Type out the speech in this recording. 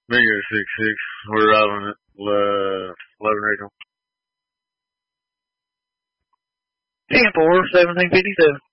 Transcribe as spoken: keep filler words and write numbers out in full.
Bingo six six. We're arriving at uh, eleven Regional. ten four, seventeen fifty-seven.